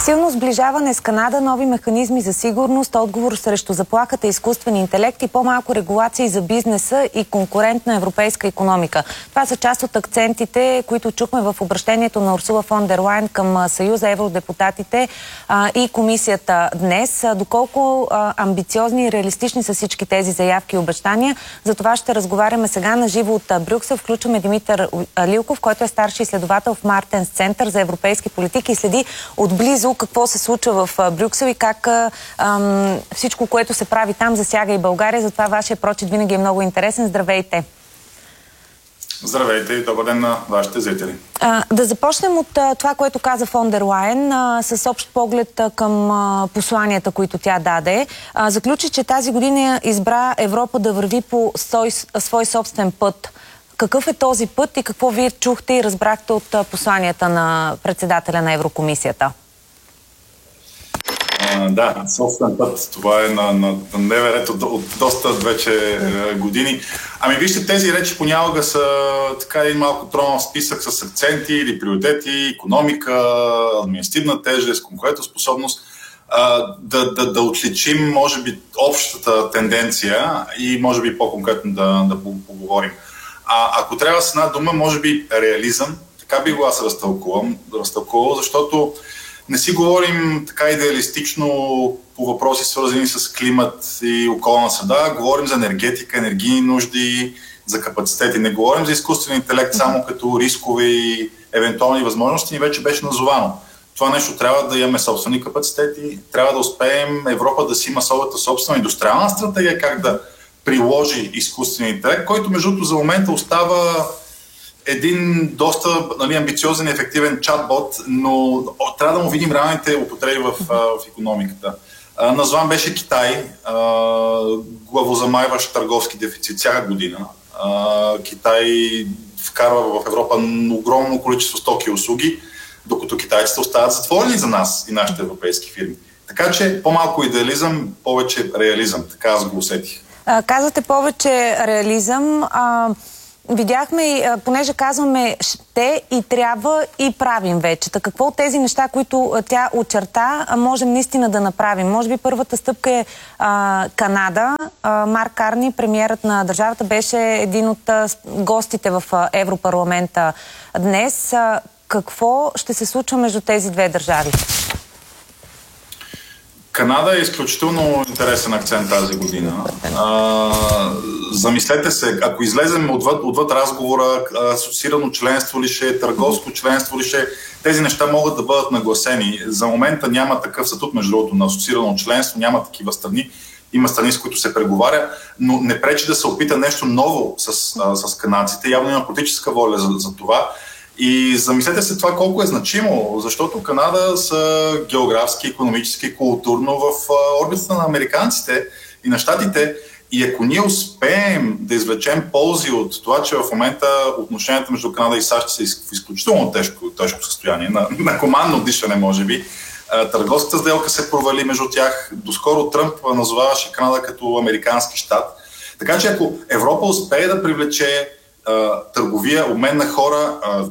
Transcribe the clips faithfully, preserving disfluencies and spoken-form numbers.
Силно сближаване с Канада, нови механизми за сигурност, отговор срещу заплахата изкуствен интелект и по-малко регулации за бизнеса и конкурентна европейска икономика. Това са част от акцентите, които чухме в обращението на Урсула фон дер Лайен към Съюза, евродепутатите а, и комисията днес. Доколко а, амбициозни и реалистични са всички тези заявки и обещания, за това ще разговаряме сега на живо от Брюксел. Включваме Димитър Лилков, който е старши изследовател в Мартенс център за европейски политики и следи отблизо какво се случва в Брюксел и как ам, всичко, което се прави там, засяга и България. Затова вашия прочит винаги е много интересен. Здравейте! Здравейте и добър ден на вашите зрители. А, да започнем от а, това, което каза фон дер Лайен, а, с общ поглед а, към а, посланията, които тя даде. А, заключи, че тази година избра Европа да върви по свой, свой собствен път. Какъв е този път и какво вие чухте и разбрахте от а, посланията на председателя на Еврокомисията? А, да, собствен път. Това е на, на, на дневен ред от, от доста вече е, години. Ами вижте, тези речи понякога са така един малко тромав списък с акценти или приоритети, икономика, административна тежест, конкурентоспособност. А, да, да, да отличим, може би, общата тенденция и може би по-конкретно да, да поговорим. А ако трябва с една дума, може би реализъм, така би го аз разтълкувам, разтълкувал, защото не си говорим така идеалистично по въпроси, свързани с климат и околна среда. Говорим за енергетика, енергийни нужди, за капацитети. Не говорим за изкуствен интелект само като рискове и евентуални възможности. Ни вече беше назовано. Това нещо трябва да имаме собствени капацитети, трябва да успеем Европа да си има своята собствена индустриална стратегия, как да приложи изкуствен интелект, който между другото за момента остава един доста, нали, амбициозен и ефективен чатбот, но трябва да му видим реалните употреби в, в икономиката. Назван беше Китай, главозамайващ търговски дефицит всяка година. Китай вкарва в Европа огромно количество стоки и услуги, докато китайците остават затворени за нас и нашите европейски фирми. Така че по-малко идеализъм, повече реализъм. Така аз го усетих. Казвате повече реализъм. А, видяхме, и, понеже казваме ще и трябва и правим вече. Та какво от тези неща, които тя очерта, можем наистина да направим? Може би първата стъпка е а, Канада. А, Марк Карни, премиерът на държавата, беше един от а, гостите в а, Европарламента днес. А, какво ще се случва между тези две държави? Канада е изключително интересен акцент тази година. А, замислете се, ако излезем отвъд, отвъд разговора, асоциирано членство ли ще, търговско членство ли ще, тези неща могат да бъдат нагласени. За момента няма такъв статут, между другото, на асоциирано членство, няма такива страни. Има страни, с които се преговаря, но не пречи да се опита нещо ново с, с канадците. Явно има политическа воля за, за това. И замислете се това колко е значимо, защото Канада са географски, икономически, културно в орбитата на американците и на щатите. И ако ние успеем да извлечем ползи от това, че в момента отношенията между Канада и САЩ са в изключително тежко, тежко състояние, на, на командно дишане, може би, търговската сделка се провали между тях. Доскоро Тръмп назоваваше Канада като американски щат. Така че ако Европа успее да привлече търговия, обмен на хора,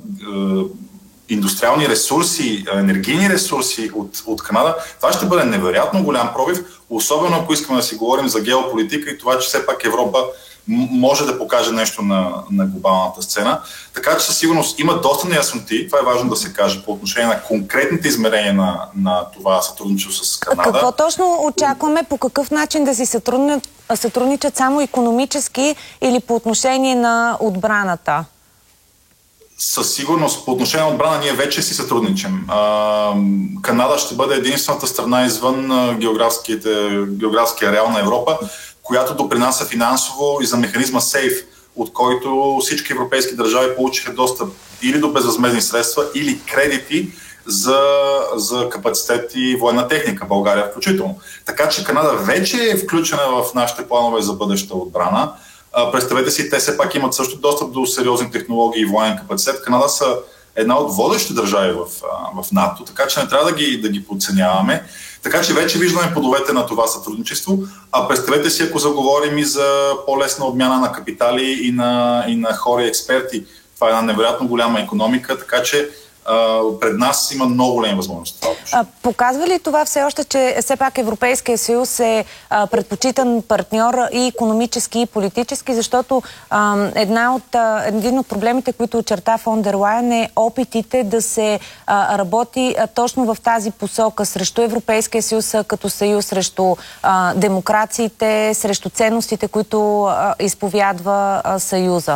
индустриални ресурси, енергийни ресурси от, от Канада, това ще бъде невероятно голям пробив, особено ако искаме да си говорим за геополитика и това, че все пак Европа може да покаже нещо на, на глобалната сцена. Така че със сигурност има доста неясноти, това е важно да се каже, по отношение на конкретните измерения на, на това сътрудничество с Канада. Какво точно очакваме, по какъв начин да си сътрудничат, сътрудничат само икономически или по отношение на отбраната? Със сигурност, по отношение на отбрана ние вече си сътрудничим. А, Канада ще бъде единствената страна извън географския ареал на Европа, която допринася финансово и за механизма сейф, от който всички европейски държави получиха достъп или до безвъзмездни средства, или кредити за, за капацитет и военна техника, България включително. Така че Канада вече е включена в нашите планове за бъдеща отбрана. А, представете си, те все пак имат също достъп до сериозни технологии и военен капацитет. Канада са една от водещите държави в, в НАТО, така че не трябва да ги, да ги подценяваме. Така че вече виждаме плодовете на това сътрудничество. А представете си, ако заговорим и за по-лесна обмяна на капитали и на, и на хора и експерти. Това е една невероятно голяма икономика, така че пред нас има много големи възможности. Показва ли това все още, че все пак Европейския съюз е а, предпочитан партньор и икономически, и политически, защото а, една от, а, един от проблемите, които очерта фон дер Лайен, е опитите да се а, работи а, точно в тази посока срещу Европейския съюз като съюз, срещу а, демокрациите, срещу ценностите, които а, изповядва а, съюза.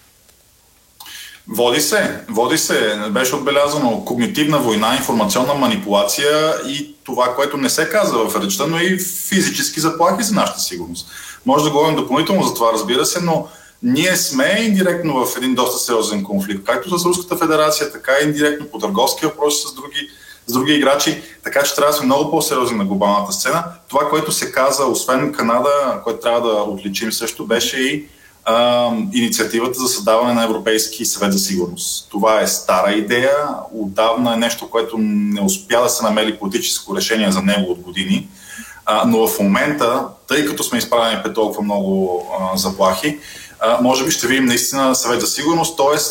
Води се, води се. Беше отбелязано когнитивна война, информационна манипулация и това, което не се казва в речта, но и физически заплахи за нашата сигурност. Може да говорим допълнително за това, разбира се, но ние сме индиректно в един доста сериозен конфликт, както с Руската федерация, така и индиректно по търговски въпроси с други, с други играчи, така че трябва да сме много по-сериозни на глобалната сцена. Това, което се каза, освен Канада, което трябва да отличим също, беше и инициативата за създаване на Европейски съвет за сигурност. Това е стара идея, отдавна е нещо, което не успя да се намери политическо решение за него от години, а, но в момента, тъй като сме изправени пред толкова много а, заплахи, а, може би ще видим наистина съвет за сигурност, т.е.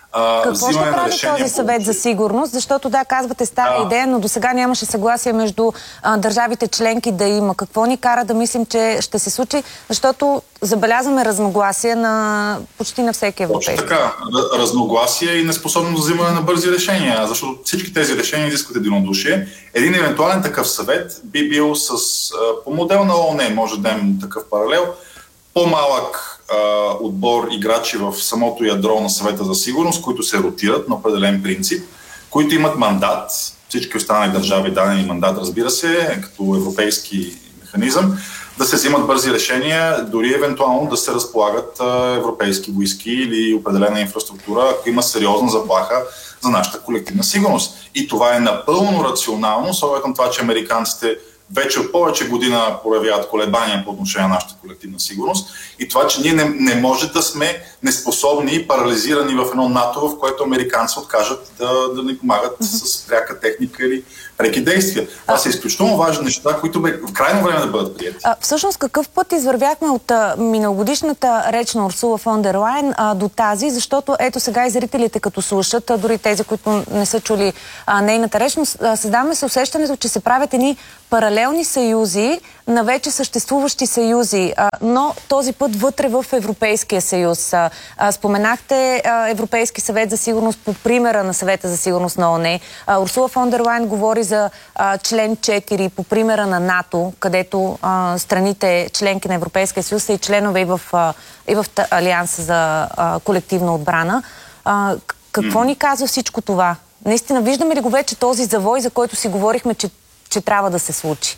Какво ще прави този съвет за сигурност? Защото да, казвате стара а... идея, но до сега нямаше съгласие между а, държавите членки да има. Какво ни кара да мислим, че ще се случи? Защото забелязваме разногласие на почти на всеки европейски. Точно така. Разногласие и неспособност за взимане на бързи решения, защото всички тези решения изискват единодушие. Един евентуален такъв съвет би бил с, а, по модел на ООН, може да имам такъв паралел, по-малък отбор играчи в самото ядро на съвета за сигурност, които се ротират на определен принцип, които имат мандат, всички останали държави дадени мандат, разбира се, като европейски механизъм, да се взимат бързи решения, дори евентуално да се разполагат европейски войски или определена инфраструктура, ако има сериозна заплаха за нашата колективна сигурност. И това е напълно рационално, с оглед на това, че американците вече от повече година проявяват колебания по отношение на нашата колективна сигурност и това, че ние не, не може да сме неспособни и парализирани в едно НАТО, в което американци откажат да, да ни помагат mm-hmm. с пряка техника или преки действия. Това са изключително важни неща, които бе в крайно време да бъдат приети. А, всъщност, какъв път извървяхме от а, миналогодишната реч на Урсула фон дер Лайен а, до тази, защото ето сега и зрителите като слушат, а, дори тези, които не са чули а, нейната реч, но а, създаваме се усещането, че се правят едни паралелни съюзи на вече съществуващи съюзи, а, но този път вътре в Европейския съюз. А, а, споменахте а, Европейски съвет за сигурност по примера на съвета за сигурност на ООН. А, Урсула фон дер Лайен говори за а, член четири по примера на НАТО, където а, страните членки на Европейския съюз са и членове и в, а, и в Алианса за а, колективна отбрана. А, какво mm. ни казва всичко това? Наистина, виждаме ли го вече този завой, за който си говорихме, че, че трябва да се случи?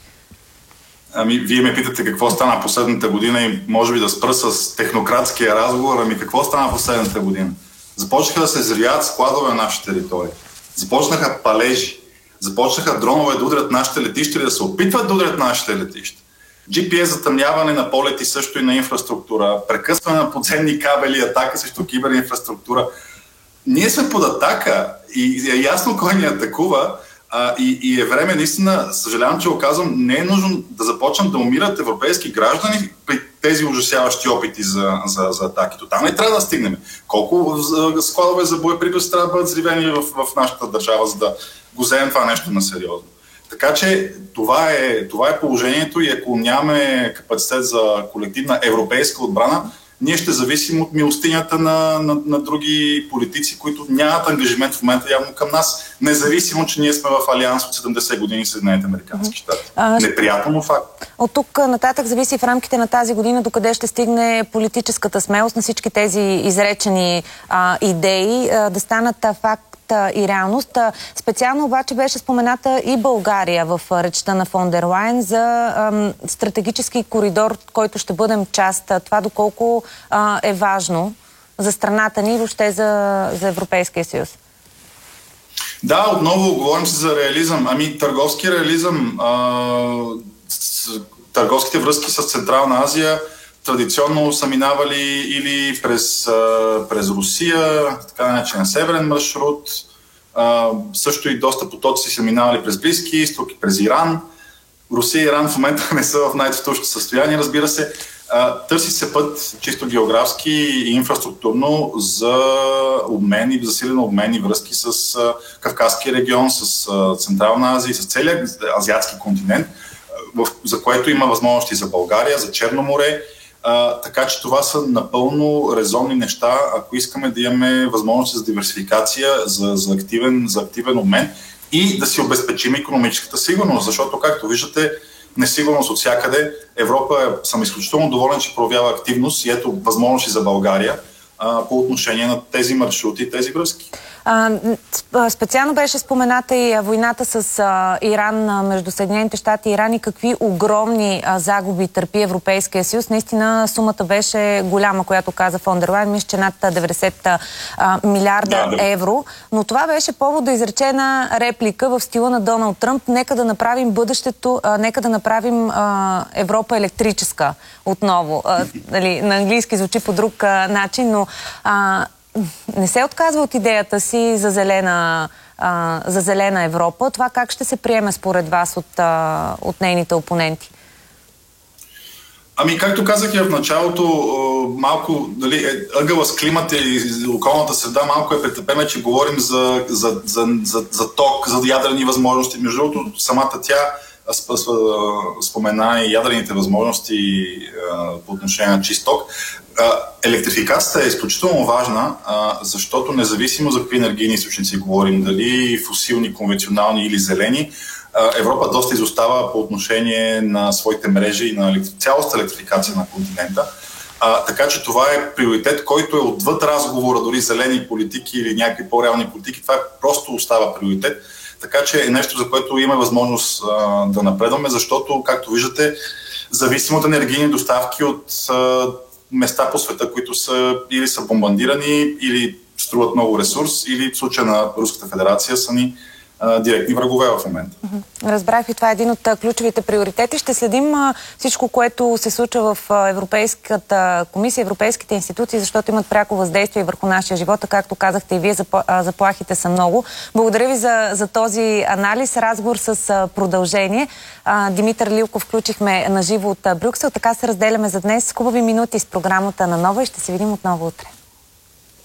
Ами, вие ме питате какво стана последната година и може би да спра с технократския разговор. Ами, какво стана последната година? Започнаха да се взривяват складове на нашата територия. Започнаха палежи. Започнаха дронове да удрят нашите летища или да се опитват да удрят нашите летища. Джи Пи Ес затъмняване на полети също и на инфраструктура, прекъсване на подземни кабели, атака срещу киберинфраструктура. Ние сме под атака и е ясно кой ни атакува а, и, и е време наистина, съжалявам, че го казвам, не е нужно да започнат да умират европейски граждани при тези ужасяващи опити за, за, за атаки. Там не трябва да стигнем. Колко складове за боеприпаси трябва да бъдат взривени в, в нашата държава, за да го вземем това нещо на сериозно. Така че това е, това е положението и ако нямаме капацитет за колективна европейска отбрана, ние ще зависим от милостинята на, на, на други политици, които нямат ангажимент в момента явно към нас, независимо, че ние сме в Алианс от седемдесет години с Съединените американски щати. Неприятно, но факт. От тук нататък зависи в рамките на тази година докъде ще стигне политическата смелост на всички тези изречени а, идеи а, да станат а, факт и реалност. Специално обаче беше спомената и България в речта на фон дер Лайен за ам, стратегически коридор, който ще бъдем част. Това доколко а, е важно за страната ни и въобще за, за Европейския съюз. Да, отново говорим се за реализъм. Ами търговски реализъм, а, с, търговските връзки с Централна Азия традиционно са минавали или през, през Русия, така наречен северен маршрут, а, също и доста потоци са минавали през Близки изток и през Иран. Русия и Иран в момента не са в най-тътощо състояние, разбира се. Търси се път чисто географски и инфраструктурно за обмен и засилено обмен и връзки с Кавказския регион, с Централна Азия и с целия азиатски континент, за което има възможности за България, за Черно море. Така че това са напълно резонни неща, ако искаме да имаме възможности за диверсификация, за, за, активен, за активен обмен и да си обезпечим икономическата сигурност, защото, както виждате, несигурност от всякъде. Европа е, съм изключително доволен, че проявява активност и ето възможности за България а, по отношение на тези маршрути и тези връзки. А, специално беше спомената и войната с а, Иран, а, между Съединените щати и Иран и какви огромни а, загуби търпи Европейския съюз. Наистина сумата беше голяма, която каза фон дер Лайен, мисля, че над деветдесет а, милиарда да, да. евро. Но това беше повод да изрече една реплика в стила на Доналд Тръмп. Нека да направим бъдещето, а, нека да направим а, Европа електрическа отново. А, дали, на английски звучи по друг а, начин, но а, не се отказва от идеята си за зелена, а, за зелена Европа. Това как ще се приеме според вас от, а, от нейните опоненти? Ами, както казах и в началото, малко дали, ъгъла с климата и околната среда малко е претъпена, че говорим за, за, за, за, за ток, за ядрени възможности. Между другото, самата тя спомена и ядрените възможности по отношение на чист ток. Електрификацията е изключително важна, защото независимо за какви енергийни източници говорим, дали фосилни, конвенционални или зелени, Европа доста изостава по отношение на своите мрежи и на цялостта електрификация на континента. А, така че това е приоритет, който е отвъд разговора, дори зелени политики или някакви по-реални политики. Това просто остава приоритет. Така че е нещо, за което има възможност а, да напредваме, защото, както виждате, зависимо от енергийни доставки от а, места по света, които са или са бомбардирани, или струват много ресурс, или в случая на Руската федерация са ни а, директни врагове в момента. Разбрах ви, това е един от ключовите приоритети. Ще следим а, всичко, което се случва в а, Европейската комисия, европейските институции, защото имат пряко въздействие върху нашия живот. Както казахте и вие, заплахите са много. Благодаря ви за, за този анализ, разговор с а, продължение. А, Димитър Лилков включихме на живо от а, Брюксел. Така се разделяме за днес. Хубави минути с програмата на Нова и ще се видим отново утре.